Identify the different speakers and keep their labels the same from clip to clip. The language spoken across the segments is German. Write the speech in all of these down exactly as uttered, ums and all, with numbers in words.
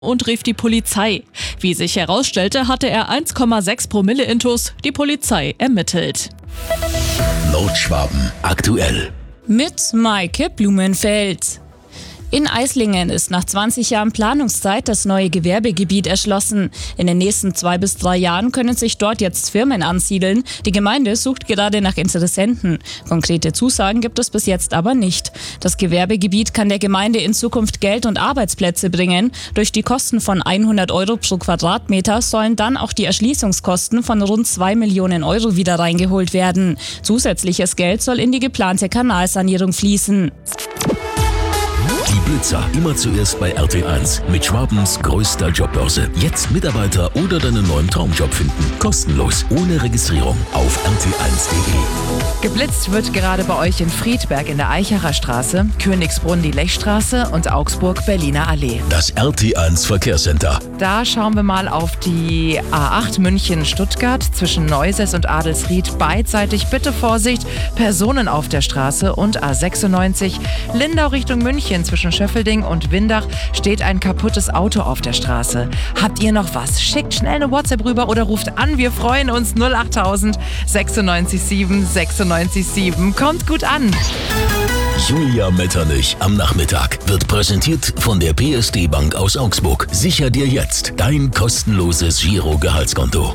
Speaker 1: und rief die Polizei. Wie sich herausstellte, hatte er eins Komma sechs Promille Intus. Die Polizei ermittelt.
Speaker 2: Nordschwaben aktuell.
Speaker 3: Mit Maike Blumenfeld. In Eislingen ist nach zwanzig Jahren Planungszeit das neue Gewerbegebiet erschlossen. In den nächsten zwei bis drei Jahren können sich dort jetzt Firmen ansiedeln. Die Gemeinde sucht gerade nach Interessenten. Konkrete Zusagen gibt es bis jetzt aber nicht. Das Gewerbegebiet kann der Gemeinde in Zukunft Geld und Arbeitsplätze bringen. Durch die Kosten von hundert Euro pro Quadratmeter sollen dann auch die Erschließungskosten von rund zwei Millionen Euro wieder reingeholt werden. Zusätzliches Geld soll in die geplante Kanalsanierung fließen.
Speaker 2: Die Blitzer immer zuerst bei R T eins mit Schwabens größter Jobbörse. Jetzt Mitarbeiter oder deinen neuen Traumjob finden. Kostenlos, ohne Registrierung auf R T eins punkt de.
Speaker 4: Geblitzt wird gerade bei euch in Friedberg in der Eichacher Straße, Königsbrunn die Lechstraße und Augsburg Berliner Allee.
Speaker 2: Das R T eins Verkehrscenter.
Speaker 4: Da schauen wir mal auf die A acht München-Stuttgart zwischen Neuses und Adelsried. Beidseitig bitte Vorsicht, Personen auf der Straße. Und A sechsundneunzig Lindau Richtung München zwischen Schöffelding und Windach steht ein kaputtes Auto auf der Straße. Habt ihr noch was? Schickt schnell eine WhatsApp rüber oder ruft an. Wir freuen uns. null achttausend sechsundneunzig sieben sechsundneunzig sieben. Kommt gut an.
Speaker 2: Julia Metternich am Nachmittag wird präsentiert von der P S D Bank aus Augsburg. Sicher dir jetzt dein kostenloses Giro-Gehaltskonto.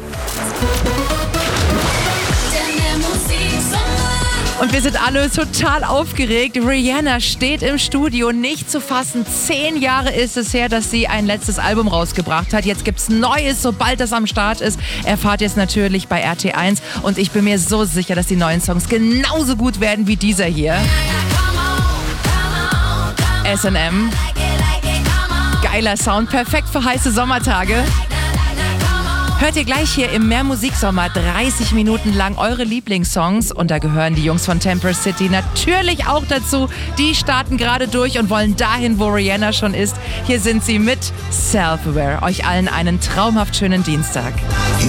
Speaker 4: Und wir sind alle total aufgeregt. Rihanna steht im Studio, nicht zu fassen. Zehn Jahre ist es her, dass sie ein letztes Album rausgebracht hat. Jetzt gibt's Neues, sobald das am Start ist. Erfahrt ihr es natürlich bei R T eins. Und ich bin mir so sicher, dass die neuen Songs genauso gut werden wie dieser hier. S und M. Geiler Sound, perfekt für heiße Sommertage. Hört ihr gleich hier im Mehr Musiksommer dreißig Minuten lang eure Lieblingssongs und da gehören die Jungs von Temper City natürlich auch dazu. Die starten gerade durch und wollen dahin, wo Rihanna schon ist. Hier sind sie mit Self-Aware. Euch allen einen traumhaft schönen Dienstag.